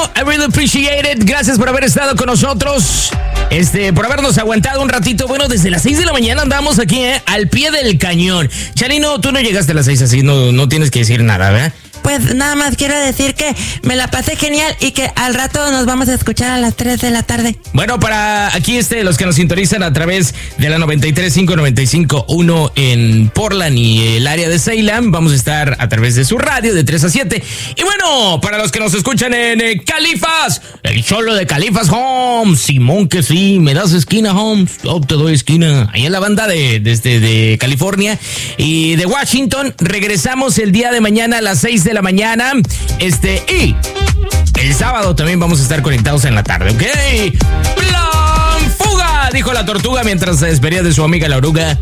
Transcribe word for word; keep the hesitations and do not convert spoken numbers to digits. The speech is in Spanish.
I really appreciate it. Gracias por haber estado con nosotros. Este, por habernos aguantado un ratito. Bueno, desde las seis de la mañana andamos aquí, ¿eh? Al pie del cañón. Chalino, tú no llegaste a las seis así, no, no tienes que decir nada, ¿verdad? Pues nada más quiero decir que me la pasé genial y que al rato nos vamos a escuchar a las tres de la tarde. Bueno, para aquí este, los que nos sintonizan a través de la noventa y tres punto cinco, noventa y cinco punto uno en Portland y el área de Salem, vamos a estar a través de su radio de tres a siete. Y bueno, para los que nos escuchan en eh, Califas, el cholo de Califas Homes, Simón que sí, me das esquina Homes, yo te doy esquina. Ahí en la banda de, desde de California y de Washington, regresamos el día de mañana a las seis de la mañana, este, y el sábado también vamos a estar conectados en la tarde, ¿ok? ¡Plan fuga! Dijo la tortuga mientras se despedía de su amiga la oruga.